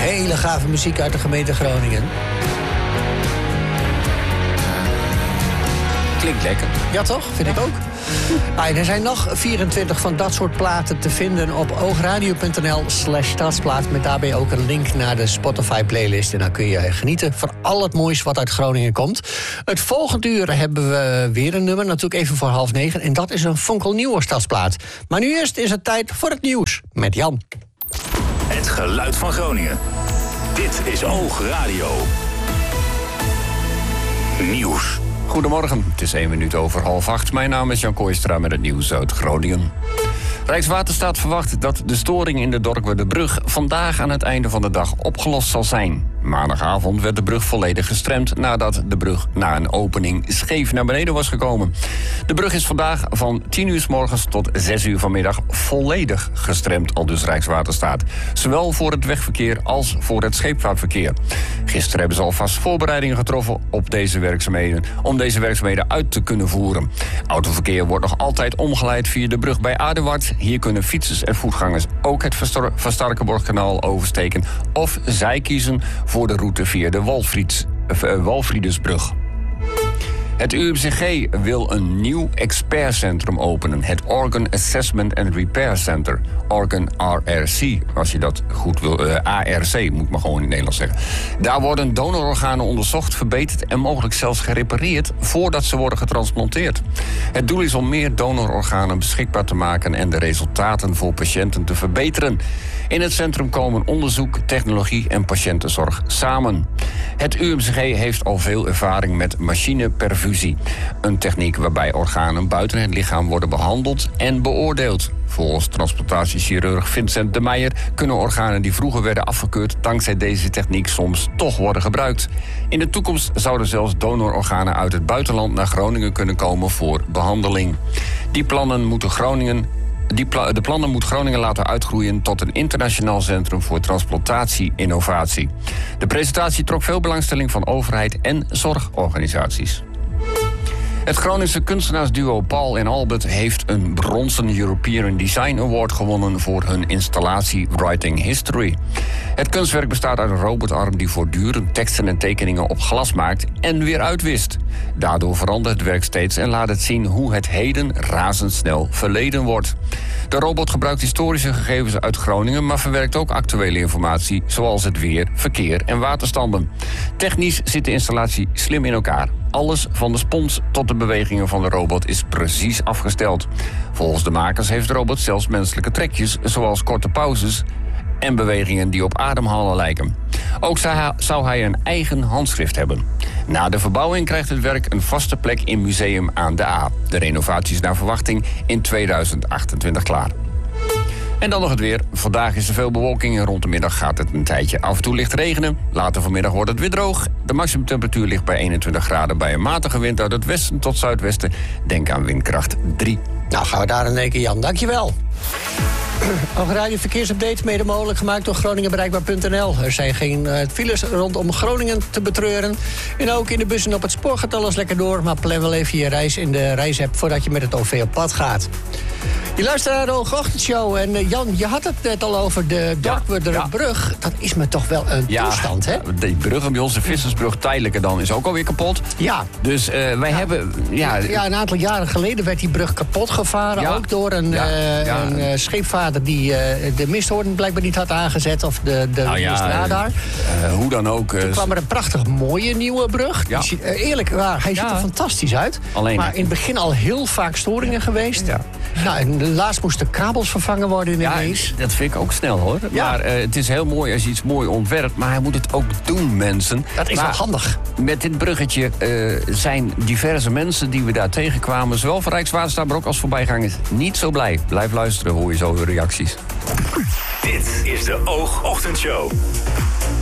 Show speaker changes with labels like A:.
A: Hele gave muziek uit de gemeente Groningen.
B: Klinkt lekker.
A: Ja, toch? Vind ik ook. Er zijn nog 24 van dat soort platen te vinden op oogradio.nl/stadsplaat. Met daarbij ook een link naar de Spotify-playlist. En dan kun je genieten van al het moois wat uit Groningen komt. Het volgende uur hebben we weer een nummer, natuurlijk even voor 8:30. En dat is een fonkelnieuwe stadsplaat. Maar nu eerst is het tijd voor het nieuws met Jan.
C: Het geluid van Groningen. Dit is Oogradio. Nieuws.
B: Goedemorgen, het is 1 minuut over 7:30. Mijn naam is Jan Kooistra met het nieuws uit Groningen. Rijkswaterstaat verwacht dat de storing in de Dorkwerderbrug vandaag aan het einde van de dag opgelost zal zijn. Maandagavond werd de brug volledig gestremd nadat de brug na een opening scheef naar beneden was gekomen. De brug is vandaag van 10 uur 's morgens tot 6 uur vanmiddag volledig gestremd, aldus Rijkswaterstaat. Zowel voor het wegverkeer als voor het scheepvaartverkeer. Gisteren hebben ze alvast voorbereidingen getroffen op deze werkzaamheden, om deze werkzaamheden uit te kunnen voeren. Autoverkeer wordt nog altijd omgeleid via de brug bij Aduard. Hier kunnen fietsers en voetgangers ook het Van Starkenborghkanaal oversteken of zij kiezen voor de route via de Walfriedensbrug. Het UMCG wil een nieuw expertcentrum openen. Het Organ Assessment and Repair Center. Organ RRC, als je dat goed wil. ARC, moet ik maar gewoon in het Nederlands zeggen. Daar worden donororganen onderzocht, verbeterd en mogelijk zelfs gerepareerd voordat ze worden getransplanteerd. Het doel is om meer donororganen beschikbaar te maken en de resultaten voor patiënten te verbeteren. In het centrum komen onderzoek, technologie en patiëntenzorg samen. Het UMCG heeft al veel ervaring met machineperfusie. Een techniek waarbij organen buiten het lichaam worden behandeld en beoordeeld. Volgens transplantatiechirurg Vincent de Meijer kunnen organen die vroeger werden afgekeurd dankzij deze techniek soms toch worden gebruikt. In de toekomst zouden zelfs donororganen uit het buitenland naar Groningen kunnen komen voor behandeling. De plannen moet Groningen laten uitgroeien tot een internationaal centrum voor transplantatie-innovatie. De presentatie trok veel belangstelling van overheid en zorgorganisaties. Het Groningse kunstenaarsduo Paul en Albert heeft een bronzen European Design Award gewonnen voor hun installatie Writing History. Het kunstwerk bestaat uit een robotarm die voortdurend teksten en tekeningen op glas maakt en weer uitwist. Daardoor verandert het werk steeds en laat het zien hoe het heden razendsnel verleden wordt. De robot gebruikt historische gegevens uit Groningen, maar verwerkt ook actuele informatie zoals het weer, verkeer en waterstanden. Technisch zit de installatie slim in elkaar. Alles van de spons tot de bewegingen van de robot is precies afgesteld. Volgens de makers heeft de robot zelfs menselijke trekjes, zoals korte pauzes en bewegingen die op ademhalen lijken. Ook zou hij een eigen handschrift hebben. Na de verbouwing krijgt het werk een vaste plek in Museum aan de A. De renovatie is naar verwachting in 2028 klaar. En dan nog het weer. Vandaag is er veel bewolking en rond de middag gaat het een tijdje af en toe licht regenen. Later vanmiddag wordt het weer droog. De maximumtemperatuur ligt bij 21 graden bij een matige wind uit het westen tot zuidwesten. Denk aan windkracht 3.
A: Nou, gaan we daar in één keer, Jan. Dankjewel. Oogradio verkeersupdate, mede mogelijk gemaakt door GroningenBereikbaar.nl. Er zijn geen files rondom Groningen te betreuren. En ook in de bussen op het spoor gaat alles lekker door. Maar plan wel even je reis in de reisapp voordat je met het OV op pad gaat. Je luistert naar de Ochtendshow. En Jan, je had het net al over de Dorkwerderbrug. Dat is me toch wel een toestand, hè?
B: Die brug bij ons, de Vissersbrug, tijdelijke dan, is ook alweer kapot.
A: Ja.
B: Dus wij hebben... Ja,
A: een aantal jaren geleden werd die brug kapot gevaren. Ook door een scheepvaarder die de misthoorn blijkbaar niet had aangezet. Of de mistradar.
B: Hoe dan ook.
A: Toen kwam er een prachtig mooie nieuwe brug.
B: Ja.
A: Eerlijk waar, hij ziet er fantastisch uit.
B: Alleen,
A: maar in het begin al heel vaak storingen geweest. Ja. Nou, en laatst moesten kabels vervangen worden ineens.
B: Dat vind ik ook snel, hoor. Ja. Maar het is heel mooi als je iets mooi ontwerpt. Maar hij moet het ook doen, mensen.
A: Dat is wel handig.
B: Met dit bruggetje zijn diverse mensen die we daar tegenkwamen, zowel voor Rijkswaterstaat, maar ook als voorbijgangers, niet zo blij. Blijf luisteren, hoor je zo hun reacties.
C: Dit is de Oogochtendshow.